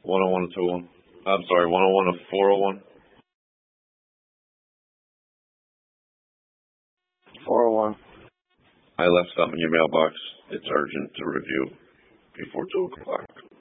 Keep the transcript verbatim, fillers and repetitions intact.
one oh one to two oh one. I'm sorry, one oh one to four oh one. four oh one. I left something in your mailbox. It's urgent to review before two o'clock.